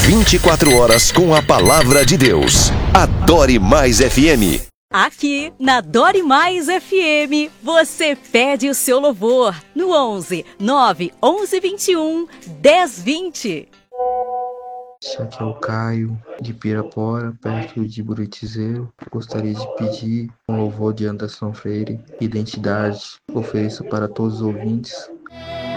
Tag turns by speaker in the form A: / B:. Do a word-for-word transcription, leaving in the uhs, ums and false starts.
A: vinte e quatro horas com a palavra de Deus. Adore Mais F M.
B: Aqui na Dore Mais F M, você pede o seu louvor no onze, nove, onze, vinte e um, dez, vinte.
C: Isso aqui é o Caio, de Pirapora, perto de Buritizeiro. Gostaria de pedir um louvor de Anderson Freire, Identidade. Ofereço para todos os ouvintes